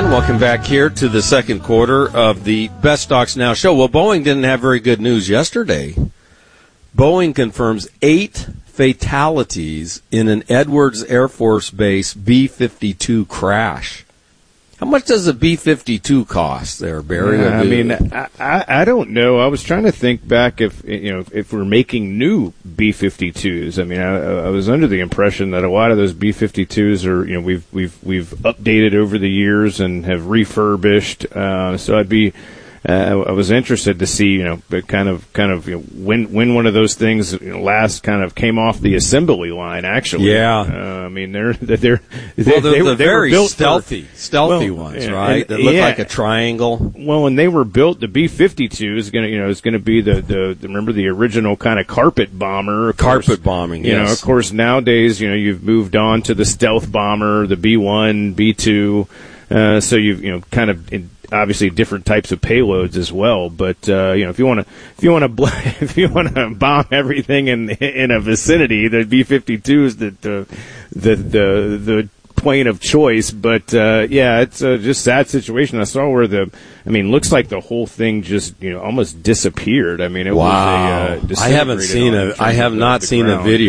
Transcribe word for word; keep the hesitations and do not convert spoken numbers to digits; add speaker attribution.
Speaker 1: Welcome back here to the second quarter of the Best Stocks Now show. Well, Boeing didn't have very good news yesterday. Boeing confirms eight fatalities in an Edwards Air Force Base B fifty-two crash. How much does a B fifty-two cost there, Barry?
Speaker 2: Yeah, I mean, I, I, I don't know. I was trying to think back if, you know, if we're making new B fifty-twos. I mean, I, I was under the impression that a lot of those B fifty-twos are, you know, we've we've we've updated over the years and have refurbished. Uh, so I'd be, uh, I was interested to see, you know, but kind of kind of you know, when when one of those things you know, last kind of came off the assembly line. Actually,
Speaker 1: yeah.
Speaker 2: Uh, I mean, they're they're they,
Speaker 1: well, they're,
Speaker 2: they,
Speaker 1: they're
Speaker 2: they
Speaker 1: very
Speaker 2: were built
Speaker 1: stealthy,
Speaker 2: for,
Speaker 1: stealthy
Speaker 2: well,
Speaker 1: ones,
Speaker 2: and,
Speaker 1: right?
Speaker 2: And,
Speaker 1: that look
Speaker 2: yeah.
Speaker 1: like a triangle.
Speaker 2: Well, when they were built, the B fifty-two is going to, you know, is going to be the, the, the remember the original kind of carpet bomber. Of
Speaker 1: carpet
Speaker 2: course,
Speaker 1: bombing,
Speaker 2: you
Speaker 1: yes.
Speaker 2: know. Of course, nowadays, you know, you've moved on to the stealth bomber, the B one, B two. Uh, so you've, you know, kind of in, obviously different types of payloads as well. But uh, you know, if you want to, if you want to, bl- if you want to bomb everything in in a vicinity, the B fifty-two is the the the the, the plane of choice. But uh, yeah, it's a just sad situation. I saw where the, I mean, looks like the whole thing just you know almost disappeared. I mean, it
Speaker 1: wow.
Speaker 2: was a. Uh,
Speaker 1: I haven't seen a. I have not seen a video.